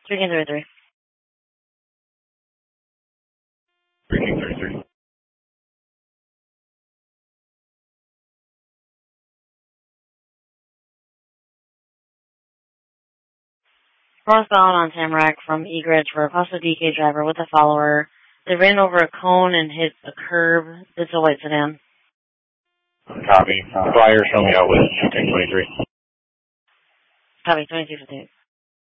333. 333. Northbound on Tamarack from Egridge for a possible DK driver with a follower. They ran over a cone and hit a curb. It's a white sedan. Copy. Flyer showing me out with 1023. Copy, 2258.